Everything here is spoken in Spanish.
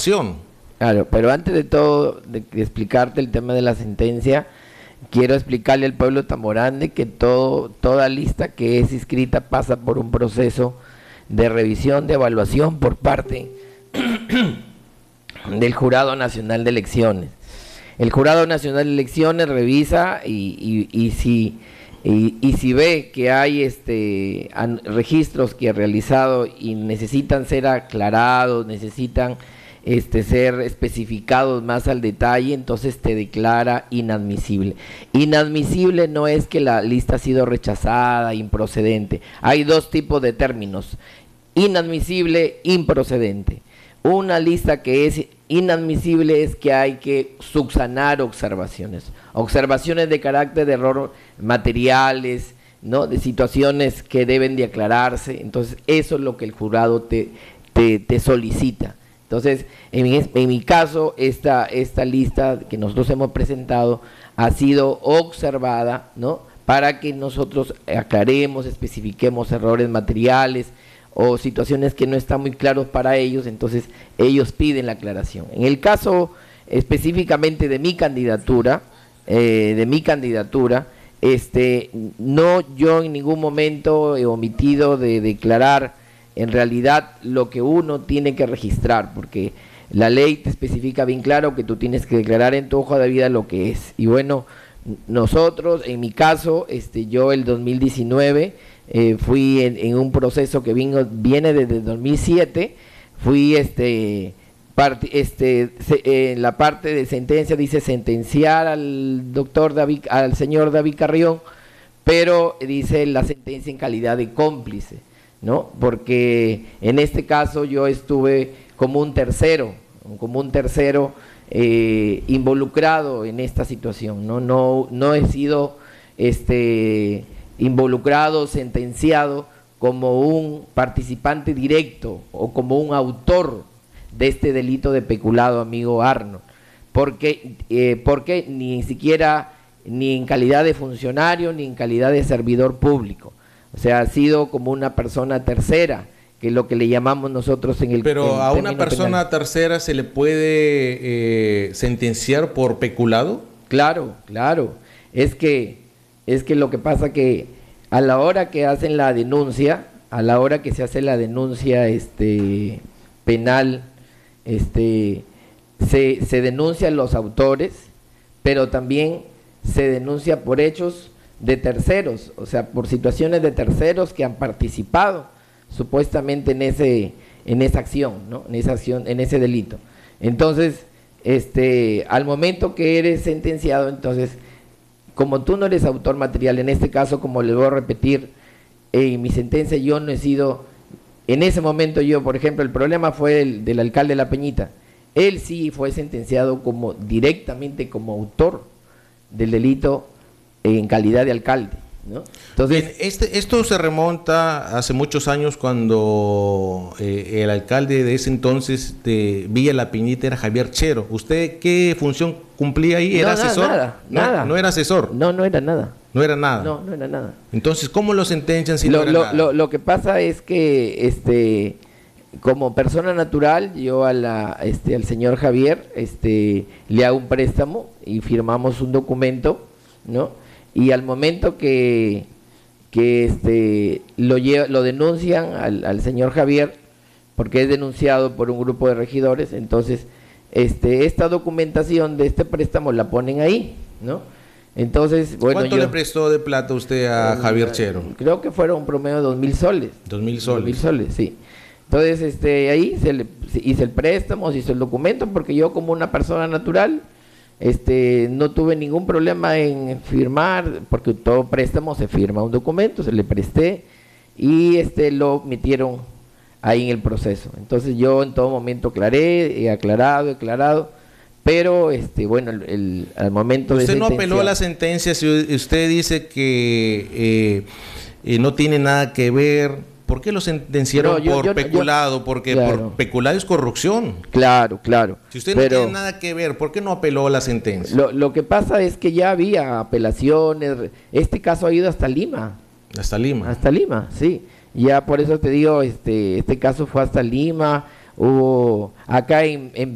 información. Claro, pero antes de todo, de explicarte el tema de la sentencia, quiero explicarle al pueblo tamborande que toda lista que es inscrita pasa por un proceso de revisión, de evaluación por parte del Jurado Nacional de Elecciones. El Jurado Nacional de Elecciones revisa y si ve que hay registros que ha realizado y necesitan ser aclarados, necesitan ser especificados más al detalle, entonces te declara inadmisible. Inadmisible no es que la lista ha sido rechazada, improcedente. Hay dos tipos de términos: inadmisible, improcedente. Una lista que es inadmisible es que hay que subsanar observaciones de carácter de error materiales, ¿no?, de situaciones que deben de aclararse. Entonces eso es lo que el jurado te solicita. Entonces, en mi caso, esta lista que nosotros hemos presentado ha sido observada, ¿no?, para que nosotros aclaremos, especifiquemos errores materiales o situaciones que no están muy claros para ellos. Entonces ellos piden la aclaración. En el caso específicamente de mi candidatura, no, yo en ningún momento he omitido de declarar en realidad lo que uno tiene que registrar, porque la ley te especifica bien claro que tú tienes que declarar en tu hoja de vida lo que es. Y bueno, nosotros, en mi caso, yo el 2019 fui en un proceso que viene desde 2007, fui en la parte de sentencia dice sentenciar al señor David Carrión, pero dice la sentencia en calidad de cómplice, ¿no? Porque en este caso yo estuve como un tercero involucrado en esta situación, no he sido involucrado, sentenciado como un participante directo o como un autor de este delito de peculado, amigo Arnold, porque ni siquiera ni en calidad de funcionario ni en calidad de servidor público, o sea, ha sido como una persona tercera, que es lo que le llamamos nosotros en el Pero a una persona penal. tercera se le puede sentenciar por peculado. Claro, es que lo que pasa que a la hora que hacen la denuncia, a la hora que se hace la denuncia penal, se denuncian los autores, pero también se denuncia por hechos de terceros, o sea, por situaciones de terceros que han participado supuestamente en esa acción, ¿no?, en ese delito. Entonces, al momento que eres sentenciado, entonces, como tú no eres autor material, en este caso, como le voy a repetir, en mi sentencia yo no he sido, en ese momento yo, por ejemplo, el problema fue del alcalde de La Peñita. Él sí fue sentenciado directamente como autor del delito en calidad de alcalde, ¿no? Entonces, bien, esto se remonta hace muchos años cuando el alcalde de ese entonces de Villa La Peñita era Javier Chero. ¿Usted qué función cumplía ahí? ¿Era asesor? Nada. No era asesor. No era nada. No era nada. No era nada. Entonces, ¿cómo lo sentencian si no era nada? Lo que pasa es que como persona natural, yo al señor Javier le hago un préstamo y firmamos un documento, ¿no? Y al momento que lo denuncian al señor Javier, porque es denunciado por un grupo de regidores, entonces esta documentación de este préstamo la ponen ahí, ¿no? Entonces, bueno, ¿cuánto le prestó de plata usted a Javier Chero? Creo que fueron un promedio de 2,000 soles. 2,000 soles. 2,000 soles, sí. Entonces, ahí hice el préstamo, se hizo el documento, porque yo como una persona natural, no tuve ningún problema en firmar, porque todo préstamo se firma un documento, se le presté y lo metieron ahí en el proceso. Entonces yo en todo momento aclaré, he aclarado, pero bueno, al momento de ¿usted no apeló a la sentencia si usted dice que no tiene nada que ver? ¿Por qué lo sentenciaron por peculado? Porque claro, por peculado es corrupción. Claro. Si usted no tiene nada que ver, ¿por qué no apeló a la sentencia? Lo que pasa es que ya había apelaciones. Este caso ha ido hasta Lima. ¿Hasta Lima? Hasta Lima, sí. Ya por eso te digo, este caso fue hasta Lima. Hubo acá en